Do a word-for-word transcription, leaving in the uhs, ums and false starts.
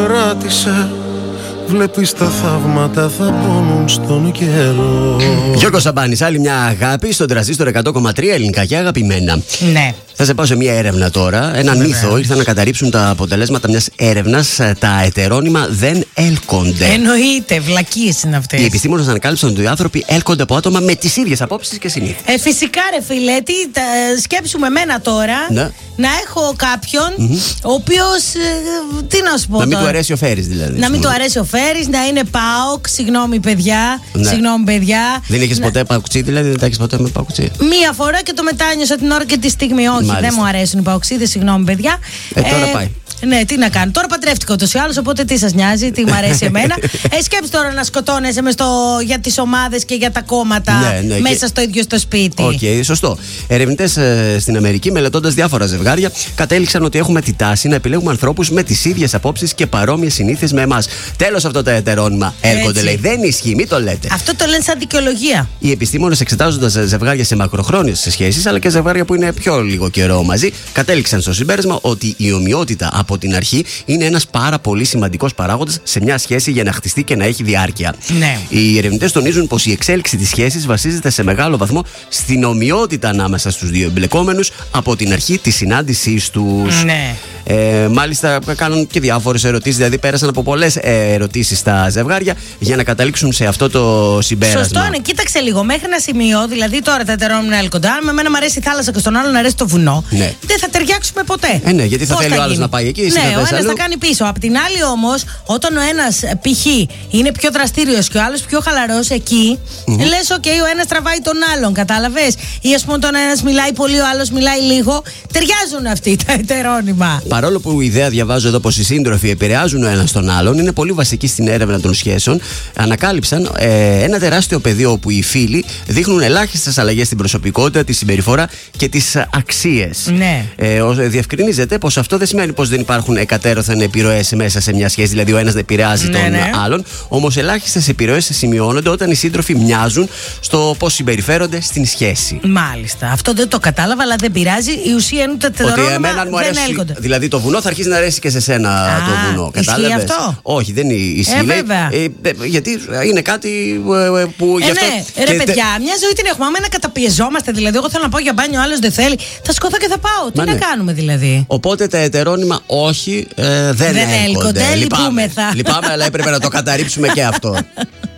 Ράτησε. Βλέπεις τα θαύματα θα πόνουν στον καιρό. Γιώργος Σαμπάνης, άλλη μια αγάπη στον τρανζίστορ εκατό κόμμα τρία, ελληνικά και αγαπημένα. Ναι. Θα σε πάω σε μια έρευνα τώρα. Έναν Βέβαια. μύθο ήρθαν να καταρρύψουν τα αποτελέσματα μιας έρευνας. Τα ετερόνυμα δεν έλκονται. Εννοείται, βλακίες είναι αυτές. Οι επιστήμονες ανακάλυψαν ότι οι άνθρωποι έλκονται από άτομα με τις ίδιες απόψεις και συνήθειες. Ε, φυσικά ρε φίλε, τι, τα, σκέψουμε εμένα τώρα Ναι. να έχω κάποιον mm-hmm. ο οποίος, ε, τι να σου πω Να μην τώρα. του αρέσει ο Φέρης δηλαδή. Να μην του αρέσει ο Φέρης, να είναι ΠΑΟΚ, συγγνώμη παιδιά, Ναι. συγγνώμη παιδιά. Δεν είχες να... ποτέ παουξί, δηλαδή δεν τα έχεις ποτέ με παουξί. Μία φορά και το μετάνιωσα την ώρα και τη στιγμή. Όχι, Μάλιστα. δεν μου αρέσουν οι παοξίδες, συγγνώμη παιδιά. Ε, τώρα πάει. Ναι, τι να κάνω. Τώρα παντρεύτηκα ούτως ή άλλως, οπότε τι σας νοιάζει, τι μου αρέσει εμένα. ε, σκέψου τώρα να σκοτώνεσαι μες στο, για τις ομάδες και για τα κόμματα Ναι, ναι, μέσα και... στο ίδιο στο σπίτι. Οκ, okay, σωστό. Ερευνητές ε, στην Αμερική, μελετώντας διάφορα ζευγάρια, κατέληξαν ότι έχουμε τη τάση να επιλέγουμε ανθρώπους με τις ίδιες απόψεις και παρόμοιες συνήθειες με εμάς. Τέλος, αυτό το ετερόνυμα έλκονται, λέει. Δεν ισχύει, μην το λέτε. Αυτό το λένε σαν δικαιολογία. Οι επιστήμονες, εξετάζοντας ζευγάρια σε μακροχρόνιες σχέσεις, αλλά και ζευγάρια που είναι πιο λίγο καιρό μαζί, κατέληξαν στο συμπέρασμα ότι η ομοιότητα από την αρχή είναι ένας πάρα πολύ σημαντικός παράγοντας σε μια σχέση για να χτιστεί και να έχει διάρκεια. Ναι. Οι ερευνητές τονίζουν πως η εξέλιξη της σχέσης βασίζεται σε μεγάλο βαθμό στην ομοιότητα ανάμεσα στους δύο εμπλεκόμενους από την αρχή της συνάντησής τους. Ναι. Ε, μάλιστα, κάνουν και διάφορες ερωτήσεις, δηλαδή πέρασαν από πολλές ε, ερωτήσεις στα ζευγάρια για να καταλήξουν σε αυτό το συμπέρασμα. Σωστό είναι, κοίταξε λίγο. Μέχρι ένα σημείο, δηλαδή τώρα τα ετερόνυμα έλκονται. Αν με μένα μου αρέσει η θάλασσα και στον άλλον αρέσει το βουνό, Ναι. δεν θα ταιριάξουμε ποτέ. Ε, ναι, γιατί θα Πώς θέλει ο άλλος γίνει? να πάει εκεί, εσύ Ναι, θα ο πας ένας αλλού. θα κάνει πίσω. Απ' την άλλη όμως, όταν ο ένας π.χ. είναι πιο δραστήριος και ο άλλος πιο χαλαρός, εκεί mm-hmm. λες, οκ, okay, ο ένας τραβάει τον άλλον, κατάλαβες. Ή ας πούμε, όταν ένας μιλάει πολύ, ο άλλος μιλάει λίγο. Ταιριάζουν αυτοί τα ετερόνυμα. Παρόλο που η ιδέα, διαβάζω εδώ, πως οι σύντροφοι επηρεάζουν ο ένας τον άλλον, είναι πολύ βασική στην έρευνα των σχέσεων. Ανακάλυψαν ε, ένα τεράστιο πεδίο όπου οι φίλοι δείχνουν ελάχιστες αλλαγές στην προσωπικότητα, τη συμπεριφορά και τις αξίες. Ναι. Ε, διευκρινίζεται πως αυτό δεν σημαίνει πως δεν υπάρχουν εκατέρωθεν επιρροές μέσα σε μια σχέση, δηλαδή ο ένας δεν επηρεάζει Ναι, τον ναι. άλλον. Όμως ελάχιστες επιρροές σημειώνονται όταν οι σύντροφοι μοιάζουν στο πώς συμπεριφέρονται στην σχέση. Μάλιστα. Αυτό δεν το κατάλαβα, αλλά δεν πειράζει. Η ουσία είναι ότι τα Ότι ετερόνυμα εμένα μου δεν αρέσει. έλκονται. Δηλαδή το βουνό θα αρχίσει να αρέσει και σε σένα. Α, το βουνό. ισχύει Κατάλαβες? αυτό? Όχι, δεν ισχύει. Ε, λέει. βέβαια. Ε, ε, γιατί είναι κάτι ε, που. Ε, γι' αυτό ναι, ρε και παιδιά, μια ζωή την έχουμε. Άμα να καταπιεζόμαστε, δηλαδή, εγώ θέλω να πάω για μπάνιο, ο άλλος δεν θέλει, θα σκοθώ και θα πάω. Τι Μα να ναι. κάνουμε δηλαδή. Οπότε τα ετερόνυμα όχι, ε, δεν, Δεν έλκονται, Λυπάμαι. λυπούμεθα. Λυπάμαι, αλλά έπρεπε να το καταρρύψουμε και αυτό.